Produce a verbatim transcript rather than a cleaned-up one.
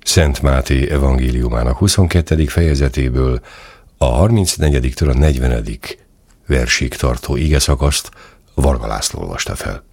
Szent Máté evangéliumának huszonkettedik fejezetéből a harmincnegyedik a negyvenedik versig tartó igeszakaszt Varga László olvasta fel.